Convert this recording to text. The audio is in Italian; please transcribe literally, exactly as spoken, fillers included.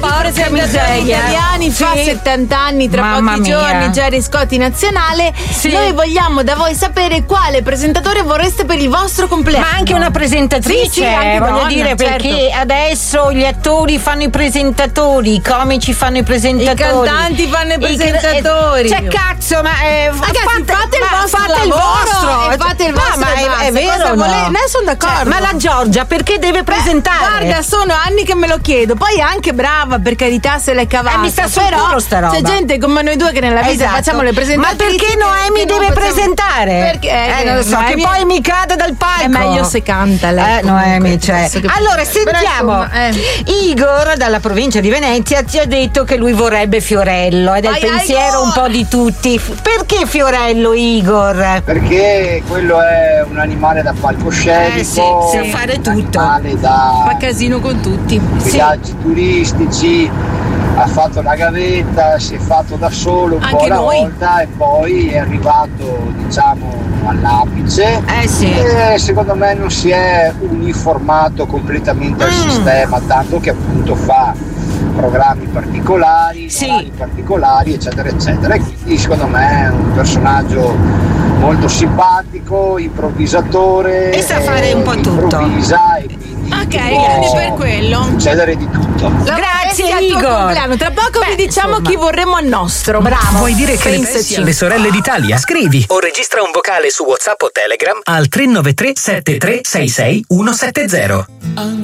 presentatori italiani, fa Sì. settanta anni tra Mamma pochi mia. giorni, Gerry Scotti nazionale. Sì. Noi vogliamo da voi sapere quale presentatore vorreste per il vostro compleanno. Ma anche una presentatrice, Sì, sì, anche voglio donna, dire, certo. perché adesso gli attori fanno i presentatori, i comici fanno i presentatori, I cantanti fanno i presentatori. Cioè, cazzo, ma eh, Ragazzi, fate, fate il ma vostro fate il lavoro vostro e fate il No, vostro ma e è, basta. è vero, Cosa o no? volete? Ne sono d'accordo. Cioè, ma la Giorgia perché deve presentare? Guarda, sono anni che me lo chiedo. Poi è anche brava, per carità, se l'è cavata. Eh, mi sta sul però culo sta roba. c'è gente come noi due che nella vita Esatto. facciamo le presentazioni. Ma perché Noemi deve presentare? Perché? Eh, non lo so, Noemi che poi mi cade dal palco. È meglio se canta lei. Eh, comunque, Noemi, cioè. piuttosto che- Allora, Però, sentiamo. insomma, eh. Igor dalla provincia di Venezia ci ha detto che lui vorrebbe Fiorello ed è il Vai, pensiero Igor! un po' di tutti. Perché Fiorello, Igor? Perché quello è un animale da palcoscenico, Eh, sì, sa fare un tutto. animale da Fa casino con tutti. viaggi turistici, ha fatto la gavetta, si è fatto da solo un Anche po' alla noi. volta e poi è arrivato, diciamo, all'apice. Eh sì. E secondo me non si è uniformato completamente al Mm. sistema, tanto che appunto fa programmi particolari, Sì. orari particolari, eccetera, eccetera. E quindi secondo me è un personaggio molto simpatico, improvvisatore. E sa fare un po' tutto. Improvvisa e quindi Ok, può quindi per quello. succedere di tutto. La Grazie, vorresti al tuo Igor. compleanno. Tra poco Beh, vi diciamo insomma. chi vorremmo al nostro. Bravo. Vuoi dire che ne Pensaci. pensi alle sorelle d'Italia? Scrivi o registra un vocale su WhatsApp o Telegram al tre nove tre sette tre sei sei uno sette zero.